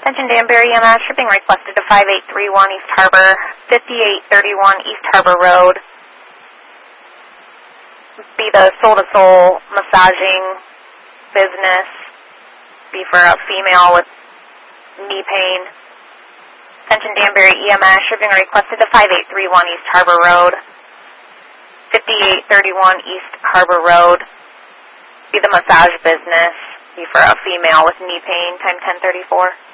Attention Danbury EMS, shipping requested to 5831 East Harbor, 5831 East Harbor Road. Be the soul-to-soul massaging business. Be for a female with knee pain. Attention Danbury EMS, shipping requested to 5831 East Harbor Road, 5831 East Harbor Road. Be the massage business. Be for a female with knee pain, time 1034.